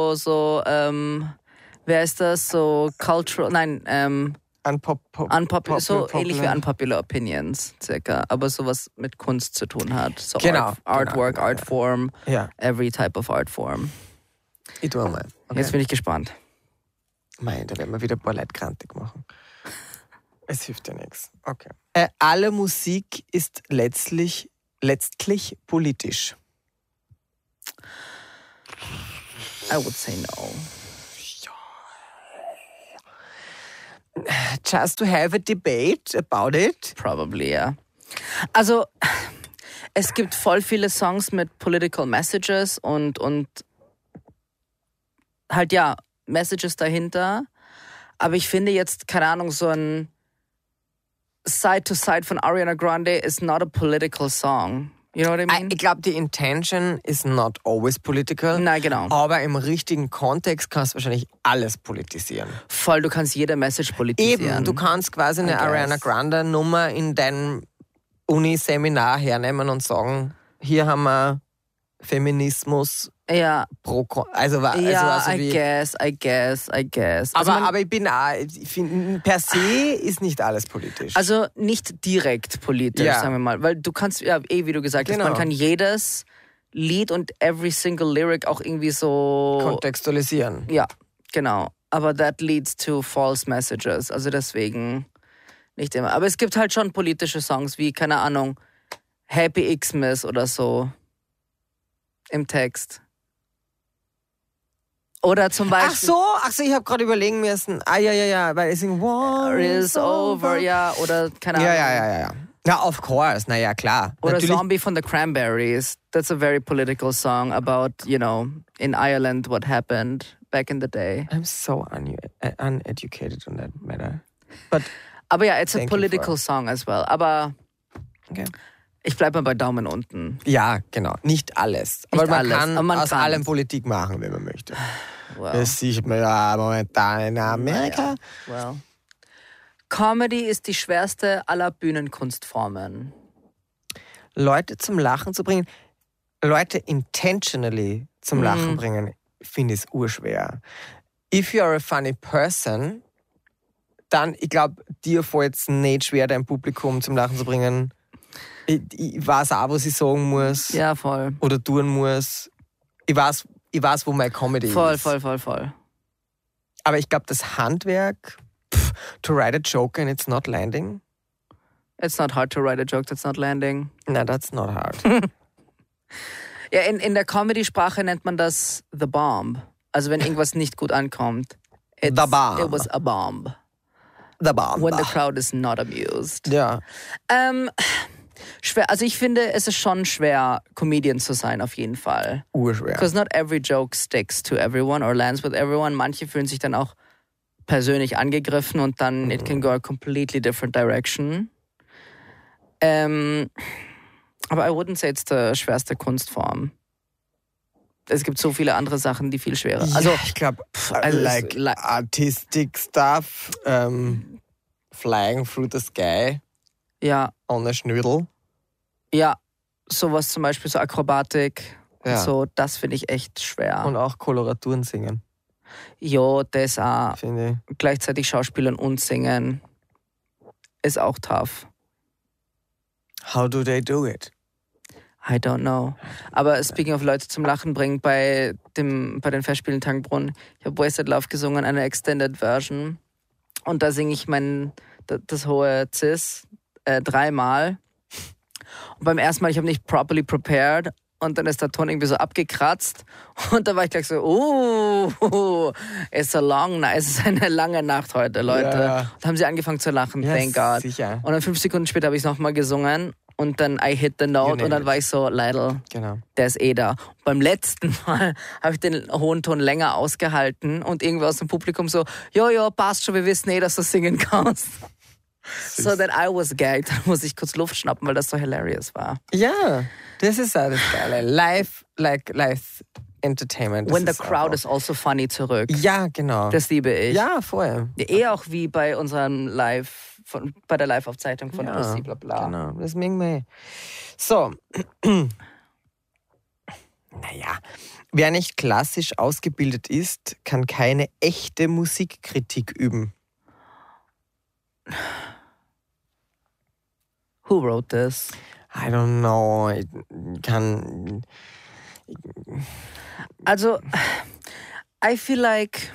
Wer ist das? So cultural, nein, unpopular, so ähnlich wie Unpopular Opinions, circa. Aber sowas mit Kunst zu tun hat. So genau. Artwork, genau. Artform, every type of Artform. Ich tue mal. Okay. Jetzt bin ich gespannt. Mei, da werden wir wieder ein paar Leute krantig machen. Es hilft ja nichts. Okay. Alle Musik ist letztlich politisch. I would say no. Just to have a debate about it? Probably, ja. Also, es gibt voll viele Songs mit political messages und halt Messages dahinter. Aber ich finde jetzt, keine Ahnung, so ein Side to Side von Ariana Grande is not a political song. You know what I mean? Ich glaube, die Intention is not always political. Nein, genau. Aber im richtigen Kontext kannst du wahrscheinlich alles politisieren. Voll, du kannst jede Message politisieren. Eben, du kannst quasi eine Ariana Grande Nummer in dein Uni-Seminar hernehmen und sagen, hier haben wir Feminismus. Ja. I guess. Aber ich finde, per se ist nicht alles politisch. Also nicht direkt politisch, sagen wir mal. Weil du kannst, wie du gesagt hast, man kann jedes Lied und every single lyric auch irgendwie so kontextualisieren. Ja, genau. Aber that leads to false messages. Also deswegen nicht immer. Aber es gibt halt schon politische Songs wie, keine Ahnung, Happy Xmas oder so im Text. Oder zum Beispiel... Ach so, ich habe gerade überlegen müssen. Ja, weil es in War is over, oder keine Ahnung. Ja. Ja, of course, naja, klar. Oder natürlich. Zombie von the Cranberries. That's a very political song about, in Ireland what happened back in the day. I'm so uneducated on that matter. Aber ja, it's a political song as well. Aber ich bleibe mal bei Daumen unten. Ja, genau. Nicht alles. Nicht aber alles. Man kann aber man aus allem Politik machen, wenn man möchte. Wow. Das sieht man ja momentan in Amerika. Well. Comedy ist die schwerste aller Bühnenkunstformen. Leute zum Lachen zu bringen, Leute intentionally zum Lachen bringen, finde ich urschwer. If you are a funny person, dann, ich glaube, dir fällt es nicht schwer, dein Publikum zum Lachen zu bringen. Ich weiß auch, was ich sagen muss. Ja, voll. Oder tun muss. Ich weiß, ich weiß, wo meine Comedy ist. Voll. Aber ich glaube, das Handwerk, to write a joke and it's not landing. It's not hard to write a joke that's not landing. No, that's not hard. Ja, in der Comedy-Sprache nennt man das the bomb. Also wenn irgendwas nicht gut ankommt. The bomb. It was a bomb. The bomb. When the crowd is not amused. Ja. Schwer. Also ich finde, es ist schon schwer, Comedian zu sein, auf jeden Fall. Urschwer. Because not every joke sticks to everyone or lands with everyone. Manche fühlen sich dann auch persönlich angegriffen und dann it can go a completely different direction. Aber I wouldn't say it's die schwerste Kunstform. Es gibt so viele andere Sachen, die viel schwerer sind. Also, ich glaube, like artistic stuff, flying through the sky ja, on a Schnüdel. ja, sowas zum Beispiel, so Akrobatik, Ja. so, das finde ich echt schwer. Und auch Koloraturen singen, Jo, das auch. finde Gleichzeitig Schauspielern und singen ist auch tough. ich. How do they do it? I don't know. Aber speaking of Leute zum Lachen bringen, bei den Festspielen Tangbrunnen, ich habe Wasted Love gesungen, eine Extended Version. Und da singe ich das hohe Cis 3-mal. Und beim ersten Mal, ich habe nicht properly prepared. Und dann ist der Ton irgendwie so abgekratzt. Und da war ich gleich so, it's a long night. Es ist eine lange Nacht heute, Leute. Ja. Und haben sie angefangen zu lachen, Ja, thank God. sicher. Und dann 5 Sekunden später habe ich es nochmal gesungen. Und dann I hit the note. Und dann war ich so, Leidl, Genau. der ist da. Und beim letzten Mal habe ich den hohen Ton länger ausgehalten. Und irgendwie aus dem Publikum so, jo, passt schon, wir wissen dass du singen kannst. So then I was gagged. Dann muss ich kurz Luft schnappen, weil das so hilarious war. Ja, das ist auch das Geile. Live Entertainment. When the crowd is also funny zurück. Ja, genau. Das liebe ich. Ja, voll. Ja, auch wie bei unserem bei der Live-Aufzeichnung von Ja, Lucy, bla bla. Genau, das mögen wir. So. Naja, wer nicht klassisch ausgebildet ist, kann keine echte Musikkritik üben. Who wrote this? I don't know. Ich kann. Also, I feel like.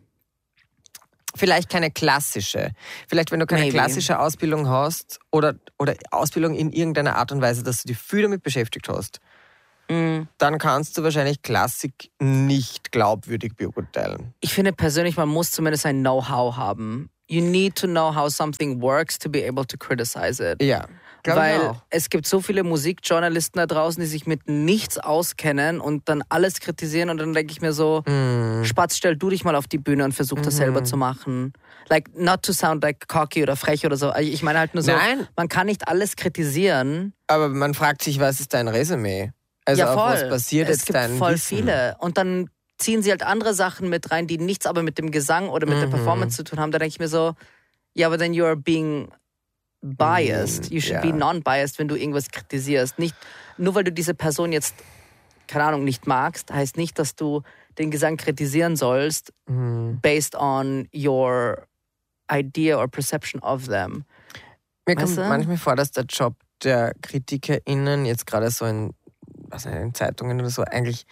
Vielleicht keine klassische. Vielleicht, wenn du keine Maybe. klassische Ausbildung hast oder Ausbildung in irgendeiner Art und Weise, dass du dich viel damit beschäftigt hast, dann kannst du wahrscheinlich Klassik nicht glaubwürdig beurteilen. Ich finde persönlich, man muss zumindest ein Know-how haben. You need to know how something works to be able to criticize it. Ja, glaube ich Weil auch. es gibt so viele Musikjournalisten da draußen, die sich mit nichts auskennen und dann alles kritisieren und dann denke ich mir so, Spatz, stell du dich mal auf die Bühne und versuch das selber zu machen. Like, not to sound like cocky oder frech oder so. Ich meine halt nur so, Nein. man kann nicht alles kritisieren. Aber man fragt sich, was ist dein Resümee? Also Ja, auf voll. was basiert Es jetzt gibt dein voll Wissen? viele. Und dann ziehen sie halt andere Sachen mit rein, die nichts aber mit dem Gesang oder mit der Performance zu tun haben. Da denke ich mir so, ja, aber then you are being biased. You should be non-biased, wenn du irgendwas kritisierst. Nicht, nur weil du diese Person jetzt, keine Ahnung, nicht magst, heißt nicht, dass du den Gesang kritisieren sollst, based on your idea or perception of them. Mir kommt Weißt du? manchmal vor, dass der Job der KritikerInnen jetzt gerade so in Zeitungen oder so eigentlich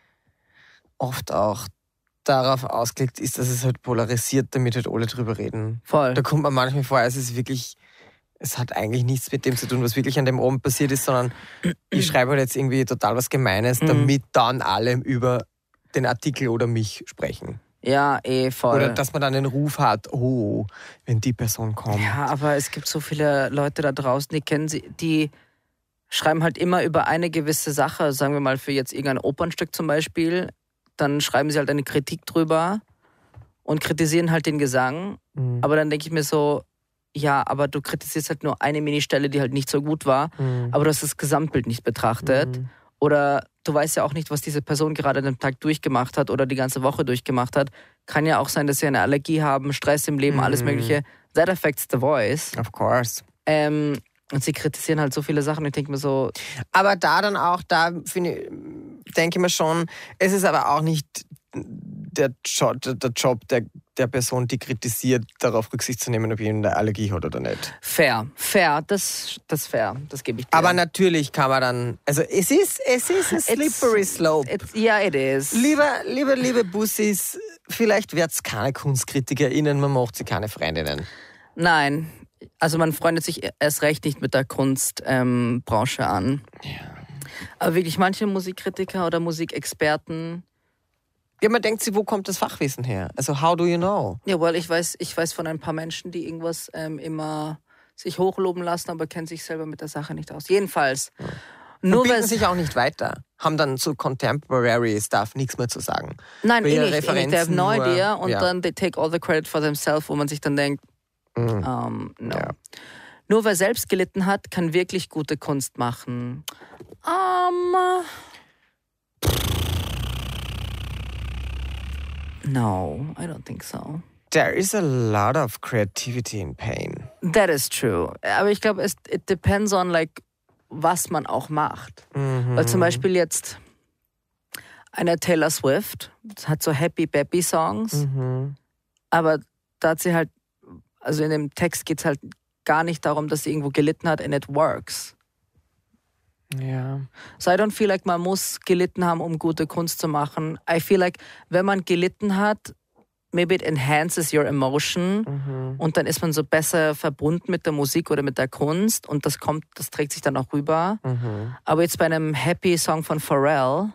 oft auch darauf ausgelegt ist, dass es halt polarisiert, damit halt alle drüber reden. Voll. Da kommt man manchmal vor, es hat eigentlich nichts mit dem zu tun, was wirklich an dem Abend passiert ist, sondern ich schreibe halt jetzt irgendwie total was Gemeines, damit dann alle über den Artikel oder mich sprechen. Ja, voll. Oder dass man dann den Ruf hat, oh, wenn die Person kommt. Ja, aber es gibt so viele Leute da draußen, die schreiben halt immer über eine gewisse Sache, sagen wir mal für jetzt irgendein Opernstück zum Beispiel, dann schreiben sie halt eine Kritik drüber und kritisieren halt den Gesang. Aber dann denke ich mir so, ja, aber du kritisierst halt nur eine Ministelle, die halt nicht so gut war, aber du hast das Gesamtbild nicht betrachtet. Oder du weißt ja auch nicht, was diese Person gerade an dem Tag durchgemacht hat oder die ganze Woche durchgemacht hat. Kann ja auch sein, dass sie eine Allergie haben, Stress im Leben, alles mögliche. That affects the voice. Of course. Und sie kritisieren halt so viele Sachen. Ich denke mir so, Aber denke ich mir schon, es ist aber auch nicht der Job der der Person, die kritisiert, darauf Rücksicht zu nehmen, ob jemand eine Allergie hat oder nicht. Fair, das fair, das gebe ich dir. Aber natürlich kann man dann, also es ist ein slippery slope. Ja, it is. Liebe Bussis, vielleicht wird's keine KunstkritikerInnen, man macht sie keine Freundinnen. Nein, also man freundet sich erst recht nicht mit der Kunstbranche an. Ja. Aber wirklich manche Musikkritiker oder Musikexperten. Ja, man denkt sich, wo kommt das Fachwissen her? Also, how do you know? Ja, well, ich weiß von ein paar Menschen, die irgendwas immer sich hochloben lassen, aber kennen sich selber mit der Sache nicht aus. Jedenfalls. Ja. Nur und bilden sich auch nicht weiter. Haben dann zu Contemporary Stuff nichts mehr zu sagen. Nein, nicht. They have no idea. Und ja. dann they take all the credit for themselves, wo man sich dann denkt, no. Ja. Nur wer selbst gelitten hat, kann wirklich gute Kunst machen. No, I don't think so. There is a lot of creativity in pain. That is true. Aber ich glaube, it depends on like, was man auch macht. Weil zum Beispiel jetzt eine Taylor Swift hat so Happy-Bappy-Songs, aber da hat sie halt, also in dem Text geht es halt gar nicht darum, dass sie irgendwo gelitten hat and it works. Ja. So I don't feel like man muss gelitten haben, um gute Kunst zu machen. I feel like, wenn man gelitten hat, maybe it enhances your emotion und dann ist man so besser verbunden mit der Musik oder mit der Kunst und das trägt sich dann auch rüber. Aber jetzt bei einem Happy-Song von Pharrell.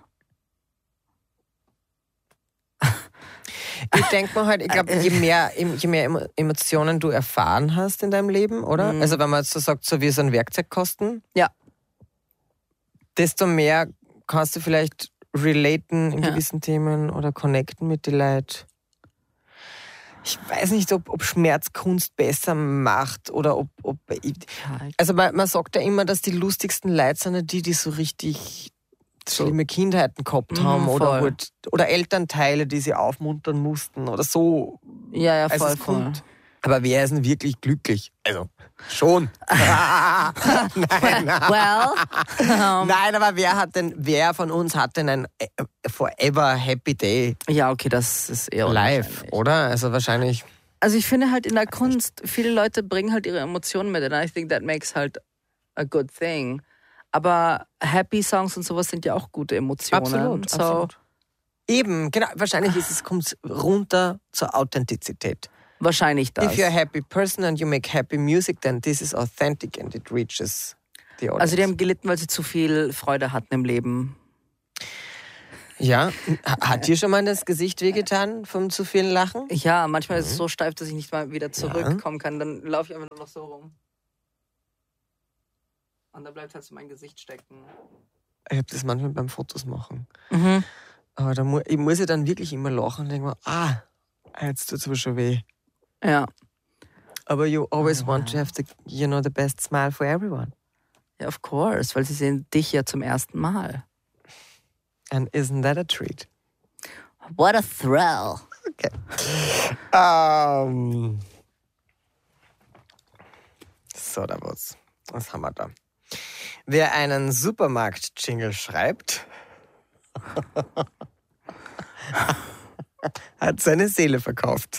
Ich denke mir halt, ich glaube, je mehr Emotionen du erfahren hast in deinem Leben, oder? Also wenn man jetzt so sagt, so wie so ein Werkzeugkasten, ja, desto mehr kannst du vielleicht relaten in gewissen Themen oder connecten mit den Leuten. Ich weiß nicht, ob Schmerz Kunst besser macht oder ob also man sagt ja immer, dass die lustigsten Leute sind die so richtig schlimme Kindheiten gehabt haben oder Elternteile, die sie aufmuntern mussten oder so. Ja, voll, also voll. Aber wer ist denn wirklich glücklich? Also, schon. Nein, aber wer von uns hat denn ein forever happy day? Ja, okay, das ist eher live, oder? Also wahrscheinlich. Also ich finde halt in der Kunst, viele Leute bringen halt ihre Emotionen mit and I think that makes halt a good thing. Aber Happy Songs und sowas sind ja auch gute Emotionen. Absolut. Eben, genau. Wahrscheinlich kommt es runter zur Authentizität. Wahrscheinlich das. If you're a happy person and you make happy music, then this is authentic and it reaches the audience. Also die haben gelitten, weil sie zu viel Freude hatten im Leben. Ja. Hat dir schon mal das Gesicht wehgetan vom zu vielen Lachen? Ja, manchmal ist es so steif, dass ich nicht mal wieder zurückkommen kann. Dann laufe ich einfach nur noch so rum. Und da bleibt halt so mein Gesicht stecken. Ich habe das manchmal beim Fotos machen. Aber ich muss ja dann wirklich immer lachen und denke mir, jetzt tut es aber schon weh. Ja. Aber you always want to have the best smile for everyone. Ja, of course, weil sie sehen dich ja zum ersten Mal. And isn't that a treat? What a thrill. Okay. So, da was. Was haben wir da? Wer einen Supermarkt-Jingle schreibt, hat seine Seele verkauft.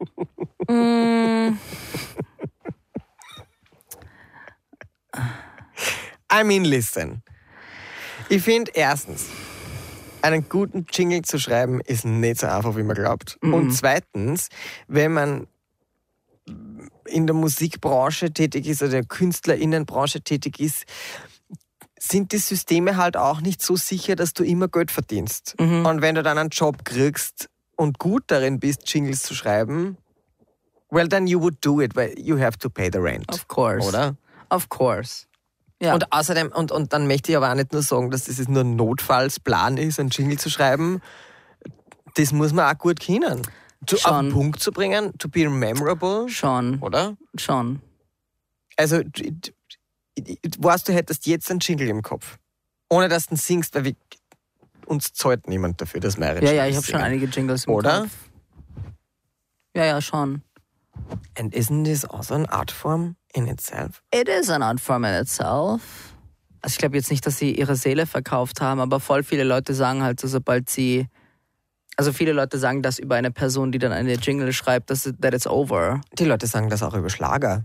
I mean, listen. Ich finde erstens, einen guten Jingle zu schreiben, ist nicht so einfach, wie man glaubt. Und zweitens, wenn man in der Musikbranche tätig ist oder der KünstlerInnenbranche tätig ist, sind die Systeme halt auch nicht so sicher, dass du immer Geld verdienst. Und wenn du dann einen Job kriegst und gut darin bist, Jingles zu schreiben, well, then you would do it, but you have to pay the rent. Of course. Oder? Of course. Ja. Und außerdem, und dann möchte ich aber auch nicht nur sagen, dass das nur ein Notfallsplan ist, einen Jingle zu schreiben. Das muss man auch gut können. Auf den Punkt zu bringen, to be memorable. Schon. Oder? Schon. Also, weißt du, hättest jetzt einen Jingle im Kopf. Ohne dass du ihn singst, weil uns zahlt niemand dafür, dass wir Ja, ich habe schon einige Jingles im Oder? Kopf. Ja, schon. And isn't this also an art form in itself? It is an art form in itself. Also ich glaube jetzt nicht, dass sie ihre Seele verkauft haben, aber voll viele Leute sagen halt so, sobald sie Also viele Leute sagen das über eine Person, die dann eine Jingle schreibt, that it's over. Die Leute sagen das auch über Schlager.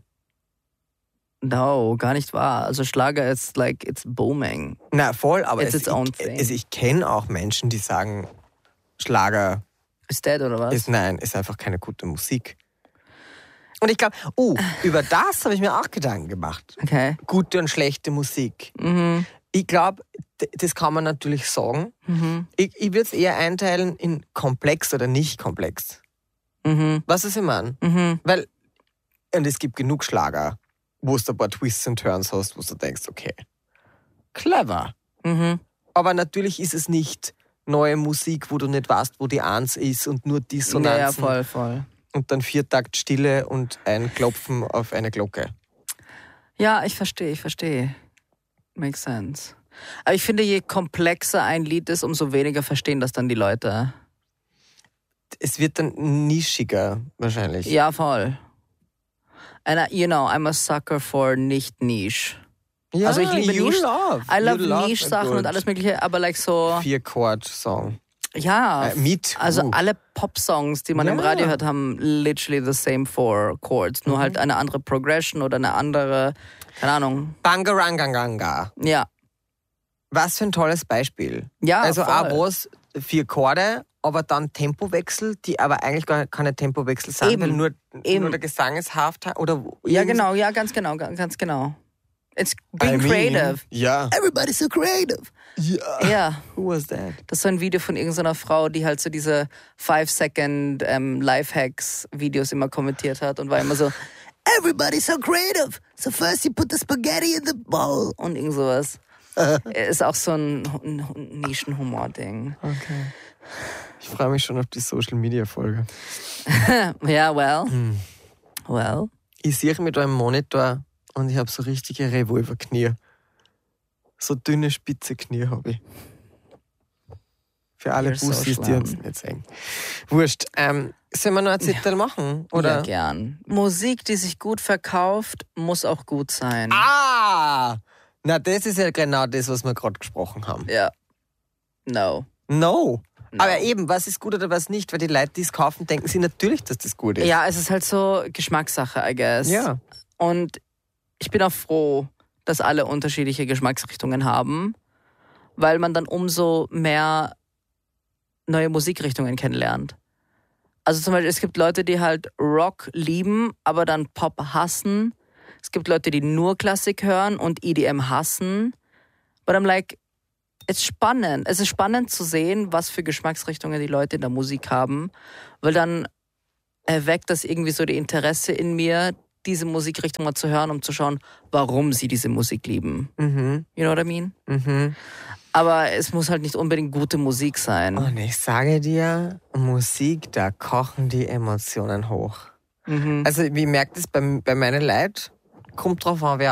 No, gar nicht wahr. Also Schlager ist like, it's booming. Na, voll, aber It's its own thing. Ich kenne auch Menschen, die sagen, Schlager Ist dead oder was? ist einfach keine gute Musik. Und ich glaube, über das habe ich mir auch Gedanken gemacht. Okay. Gute und schlechte Musik. Mhm. Ich glaube, das kann man natürlich sagen. Mhm. Ich würde es eher einteilen in komplex oder nicht komplex. Mhm. Was ist ich meine? Mhm. Weil, und es gibt genug Schlager, wo du ein paar Twists und Turns hast, wo du denkst, okay, clever. Mhm. Aber natürlich ist es nicht neue Musik, wo du nicht weißt, wo die Eins ist und nur Dissonanzen. Ja, voll. Und dann 4 Takt Stille und ein Klopfen auf eine Glocke. Ja, ich verstehe. Makes sense. Aber ich finde, je komplexer ein Lied ist, umso weniger verstehen das dann die Leute. Es wird dann nischiger wahrscheinlich. Ja, voll. And I'm a sucker for nicht Niche. Ja, Also ich liebe Niche. I love You love Niche-Sachen a und alles mögliche, aber like so... 4-Chord-Song. Ja, mit. also alle Pop-Songs, die man im Ja. Radio hört, haben literally the same 4 chords. Nur halt eine andere Progression oder eine andere, keine Ahnung. Bangaranganganga. Ja. Was für ein tolles Beispiel. Ja, Also voll. auch was, 4 Chorde, aber dann Tempowechsel, die aber eigentlich gar keine Tempowechsel sind, Eben. weil nur Eben. der Gesang ist Halftime oder Ja, genau, ja, ganz genau. It's being creative. Ja. Everybody's so creative. Ja. Ja. Who was that? Das ist so ein Video von irgendeiner Frau, die halt so diese 5-Second Lifehacks-Videos immer kommentiert hat und war immer so, everybody's so creative. So first you put the spaghetti in the bowl. Und irgend sowas. Ist auch so ein Nischenhumor-Ding. Okay. Ich freue mich schon auf die Social-Media-Folge. Ja, well. Ich sehe mit einem Monitor und ich habe so richtige Revolverknie. So dünne, spitze Knie habe ich. Für alle You're so Bussis, die schlimm. uns nicht sehen. Wurscht. Sollen wir noch ein Zettel machen? Oder? Ja, gern. Musik, die sich gut verkauft, muss auch gut sein. Ah! Na, das ist ja genau das, was wir gerade gesprochen haben. Ja. No. No. Aber eben, was ist gut oder was nicht? Weil die Leute, die es kaufen, denken sie natürlich, dass das gut ist. Ja, es ist halt so Geschmackssache, I guess. Ja. Und ich bin auch froh, dass alle unterschiedliche Geschmacksrichtungen haben, weil man dann umso mehr neue Musikrichtungen kennenlernt. Also zum Beispiel, es gibt Leute, die halt Rock lieben, aber dann Pop hassen. Es gibt Leute, die nur Klassik hören und EDM hassen. But I'm like, it's spannend. Es ist spannend zu sehen, was für Geschmacksrichtungen die Leute in der Musik haben, weil dann erweckt das irgendwie so die Interesse in mir, diese Musikrichtung mal zu hören, um zu schauen, warum sie diese Musik lieben. Mhm. You know what I mean? Mhm. Aber es muss halt nicht unbedingt gute Musik sein. Und ich sage dir, Musik, da kochen die Emotionen hoch. Mhm. Also, wie merkt es bei meinen Leuten? Kommt drauf an, wer